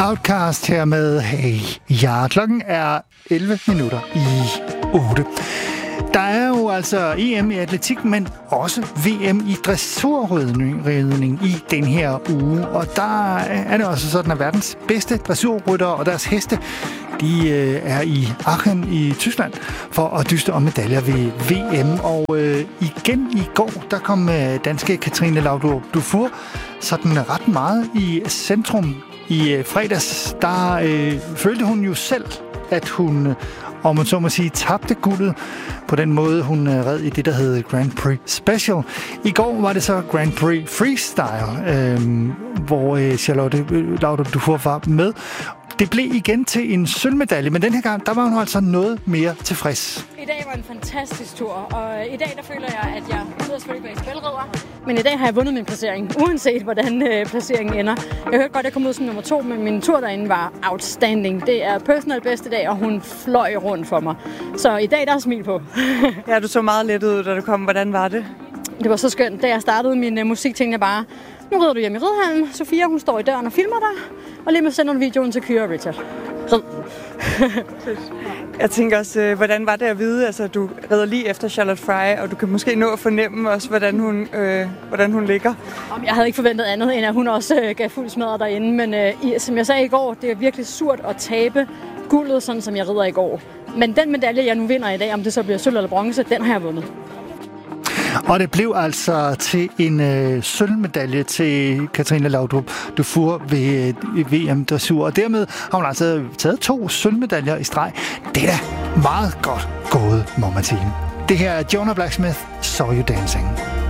Outcast her med Hey Ja. Klokken er 11 minutter i 8. Der er jo altså EM i atletik, men også VM i dressurridning i den her uge. Og der er det også sådan, at verdens bedste dressurryttere og deres heste, de er i Aachen i Tyskland for at dyste om medaljer ved VM. Og igen i går, der kom danske Katrine Laudrup Dufour sådan ret meget i centrum. I fredags, der følte hun jo selv, at hun, om man så må sige, tabte guldet på den måde, hun red i det, der hed Grand Prix Special. I går var det så Grand Prix Freestyle, hvor Charlotte Laudrup Dufour var med. Det blev igen til en sølvmedalje, men den her gang, der var hun altså noget mere tilfreds. I dag var en fantastisk tur, og i dag der føler jeg, at jeg lyder selvfølgelig være spilredder, men i dag har jeg vundet min placering, uanset hvordan placeringen ender. Jeg hørte godt, at jeg kom ud som nummer 2, men min tur derinde var outstanding. Det er personal bedste dag, og hun fløj rundt for mig. Så i dag der er smil på. Ja, du så meget let ud, da du kom. Hvordan var det? Det var så skønt. Da jeg startede min musik, tænkte jeg bare, nu rider du hjem i ridhallen. Sofia, hun står i døren og filmer dig. Og lige med sender videoen til Kyra og Richard. Rid. Jeg tænker også, hvordan var det at vide, altså du rider lige efter Charlotte Fry, og du kan måske nå at fornemme også, hvordan hun ligger. Jeg havde ikke forventet andet, end at hun også gav fuld smadret derinde. Men som jeg sagde i går, det er virkelig surt at tabe guldet, sådan som jeg rider i går. Men den medalje, jeg nu vinder i dag, om det så bliver sølv eller bronze, den har jeg vundet. Og det blev altså til en sølvmedalje til Katrine Laudrup Dufour ved VM Dressur. Og dermed har hun altså taget 2 sølvmedaljer i streg. Det er da meget godt gået, må man sige. Det her er Jonah Blacksmith, Saw You Dancing.